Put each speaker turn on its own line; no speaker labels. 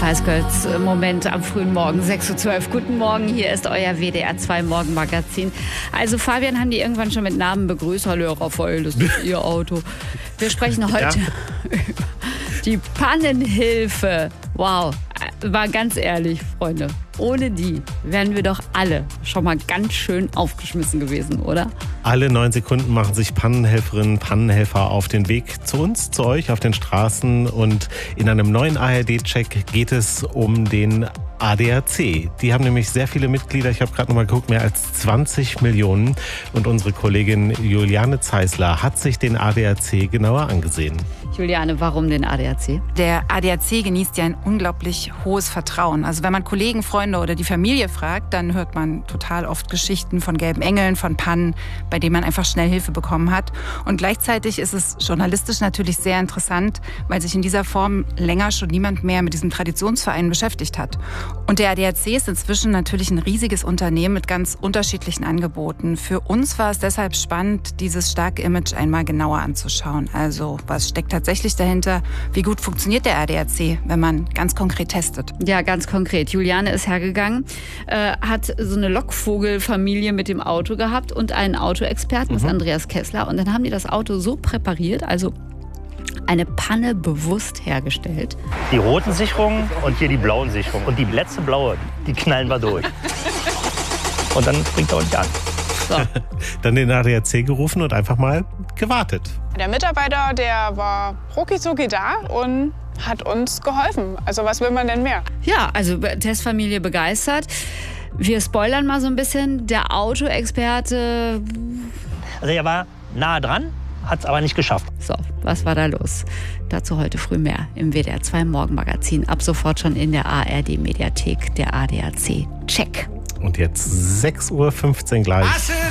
Weißgölz Moment am frühen Morgen, 6:12 Uhr. Guten Morgen, hier ist euer WDR 2 Morgenmagazin. Also Fabian haben die irgendwann schon mit Namen begrüßt. Hallo Raphael, das ist Ihr Auto. Wir sprechen heute über die Pannenhilfe. Wow, war ganz ehrlich, Freunde. Ohne die wären wir doch alle schon mal ganz schön aufgeschmissen gewesen, oder?
Alle 9 Sekunden machen sich Pannenhelferinnen, Pannenhelfer auf den Weg zu uns, zu euch auf den Straßen. Und in einem neuen ARD-Check geht es um den ADAC. Die haben nämlich sehr viele Mitglieder. Ich habe gerade noch mal geguckt, mehr als 20 Millionen. Und unsere Kollegin Juliane Zeisler hat sich den ADAC genauer angesehen.
Juliane, warum den ADAC?
Der ADAC genießt ja ein unglaublich hohes Vertrauen. Also wenn man Kollegen, Freunde oder die Familie fragt, dann hört man total oft Geschichten von gelben Engeln, von Pannen, bei denen man einfach schnell Hilfe bekommen hat. Und gleichzeitig ist es journalistisch natürlich sehr interessant, weil sich in dieser Form länger schon niemand mehr mit diesem Traditionsverein beschäftigt hat. Und der ADAC ist inzwischen natürlich ein riesiges Unternehmen mit ganz unterschiedlichen Angeboten. Für uns war es deshalb spannend, dieses starke Image einmal genauer anzuschauen. Also was steckt tatsächlich dahinter? Wie gut funktioniert der ADAC, wenn man ganz konkret testet?
Ja, ganz konkret. Juliane ist hergegangen, hat so eine Lockvogelfamilie mit dem Auto gehabt und einen Autoexperten, das ist Andreas Kessler. Und dann haben die das Auto so präpariert, also eine Panne bewusst hergestellt.
Die roten Sicherungen und hier die blauen Sicherungen. Und die letzte blaue, die knallen wir durch. Und dann springt er auch nicht an.
So.
Dann den ADAC gerufen und einfach mal gewartet.
Der Mitarbeiter, der war rucki-zucki da und hat uns geholfen. Also was will man denn mehr?
Ja, also Testfamilie begeistert. Wir spoilern mal so ein bisschen. Der Autoexperte...
Also er war nah dran, hat es aber nicht geschafft.
So, was war da los? Dazu heute früh mehr im WDR 2 Morgenmagazin. Ab sofort schon in der ARD-Mediathek, der ADAC. Check.
Und jetzt 6:15 Uhr gleich.